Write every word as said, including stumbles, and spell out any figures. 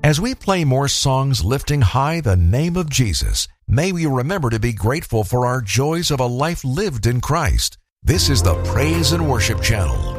As we play more songs lifting high the name of Jesus, may we remember to be grateful for our joys of a life lived in Christ. This is the Praise and Worship Channel.